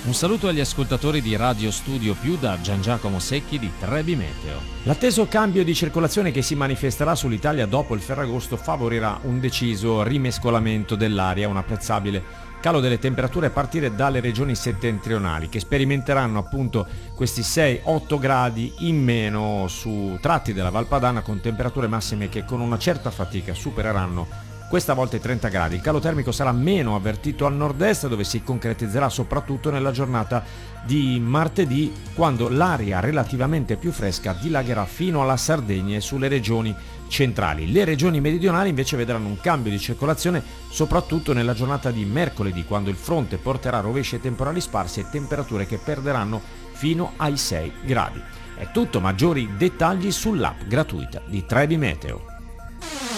Un saluto agli ascoltatori di Radio Studio Più da Gian Giacomo Secchi di Trebi Meteo. L'atteso cambio di circolazione che si manifesterà sull'Italia dopo il Ferragosto favorirà un deciso rimescolamento dell'aria, un apprezzabile calo delle temperature a partire dalle regioni settentrionali che sperimenteranno appunto questi 6-8 gradi in meno su tratti della Valpadana, con temperature massime che con una certa fatica supereranno questa volta i 30 gradi. Il calo termico sarà meno avvertito al nord-est, dove si concretizzerà soprattutto nella giornata di martedì, quando l'aria relativamente più fresca dilagherà fino alla Sardegna e sulle regioni centrali. Le regioni meridionali invece vedranno un cambio di circolazione soprattutto nella giornata di mercoledì, quando il fronte porterà rovesci e temporali sparsi e temperature che perderanno fino ai 6 gradi. È tutto, maggiori dettagli sull'app gratuita di Trebi Meteo.